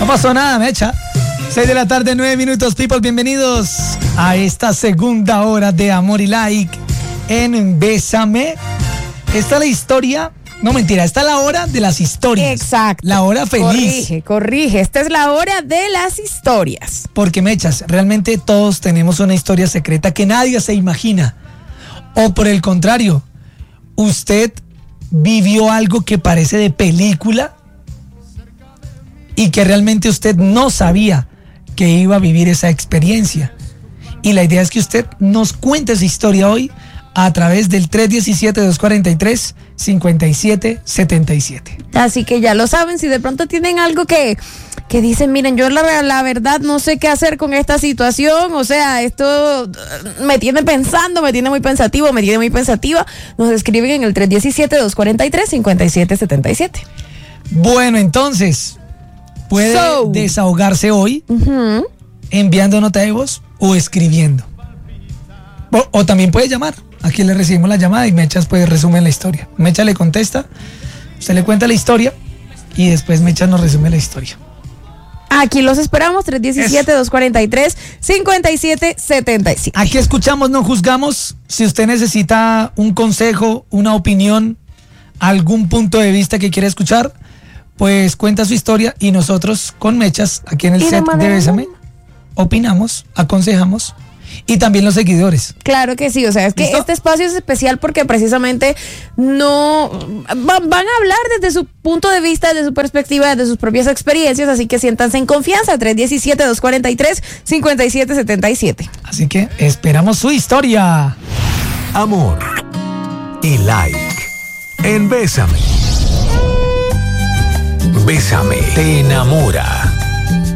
pasó nada, Mecha. 6 de la tarde, 9 minutos, people. Bienvenidos a esta segunda hora de Amor y Like en Bésame. Esta es la historia. No, mentira, esta es la hora de las historias. Exacto. La hora feliz. Corrige. Esta es la hora de las historias. Porque, Mechas, realmente todos tenemos una historia secreta que nadie se imagina. O por el contrario, usted vivió algo que parece de película y que realmente usted no sabía que iba a vivir esa experiencia. Y la idea es que usted nos cuente esa historia hoy a través del 317-243-5777. Así que ya lo saben, si de pronto tienen algo que dicen, miren, yo la verdad no sé qué hacer con esta situación, o sea, esto me tiene pensando, me tiene muy pensativo, me tiene muy pensativa, nos escriben en el 317-243-5777. Bueno, entonces, puede desahogarse hoy enviando nota de voz o escribiendo. O también puede llamar. Aquí le recibimos la llamada y Mechas pues resume la historia. Mecha le contesta, usted le cuenta la historia y después Mechas nos resume la historia. Aquí los esperamos, 317-243-5777. Aquí escuchamos, no juzgamos. Si usted necesita un consejo, una opinión, algún punto de vista que quiere escuchar, pues cuenta su historia y nosotros con Mechas, aquí en el set de Bésame, opinamos, aconsejamos. Y también los seguidores. Claro que sí, o sea, es que este espacio es especial porque precisamente no van a hablar desde su punto de vista, desde su perspectiva, desde sus propias experiencias, así que siéntanse en confianza, 317-243-5777. Así que esperamos su historia. Amor y Like en Bésame. Bésame te enamora.